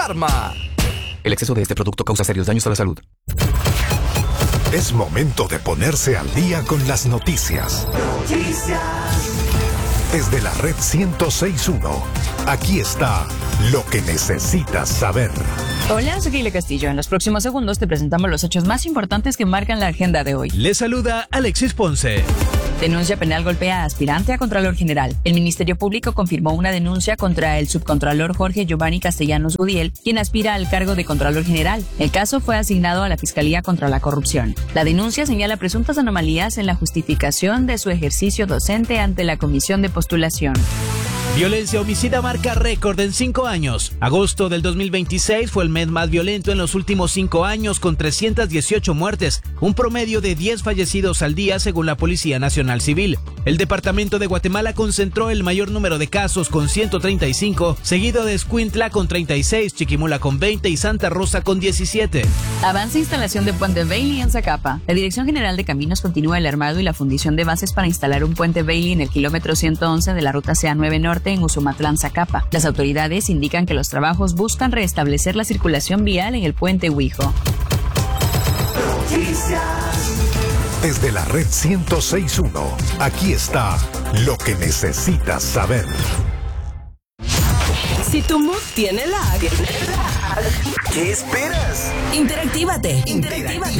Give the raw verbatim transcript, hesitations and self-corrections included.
Pharma. El exceso de este producto causa serios daños a la salud. Es momento de ponerse al día con las noticias. Noticias. Desde la red ciento seis punto uno, aquí está lo que necesitas saber. Hola, soy Gile Castillo. En los próximos segundos te presentamos los hechos más importantes que marcan la agenda de hoy. Les saluda Alexis Ponce. Denuncia penal golpea a aspirante a Contralor General. El Ministerio Público confirmó una denuncia contra el subcontralor Jorge Giovanni Castellanos Gudiel, quien aspira al cargo de Contralor General. El caso fue asignado a la Fiscalía contra la Corrupción. La denuncia señala presuntas anomalías en la justificación de su ejercicio docente ante la Comisión de Postulación. Violencia homicida marca récord en cinco años. Agosto del dos mil veintiséis fue el mes más violento en los últimos cinco años, con trescientas dieciocho muertes, un promedio de diez fallecidos al día según la Policía Nacional Civil. El departamento de Guatemala concentró el mayor número de casos con ciento treinta y cinco, seguido de Escuintla con treinta y seis, Chiquimula con veinte y Santa Rosa con diecisiete. Avanza instalación de puente Bailey en Zacapa. La Dirección General de Caminos continúa el armado y la fundición de bases para instalar un puente Bailey en el kilómetro ciento once de la ruta C A nueve Norte en Usumatlán, Zacapa. Las autoridades indican que los trabajos buscan restablecer la circulación vial en el puente Huijo. Desde la red ciento seis punto uno, aquí está lo que necesitas saber. Si tu mood tiene lag, ¿Qué esperas? interactívate. Interactívate.